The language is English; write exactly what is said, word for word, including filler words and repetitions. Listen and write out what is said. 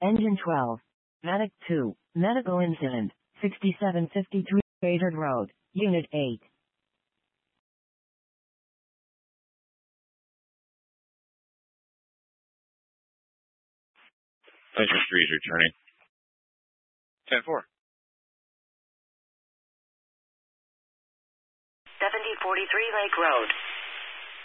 Engine twelve. Medic two. Medical incident. sixty-seven fifty-three Bayard Road, Unit eight. Engine three is returning. ten four. seventy forty-three Lake Road.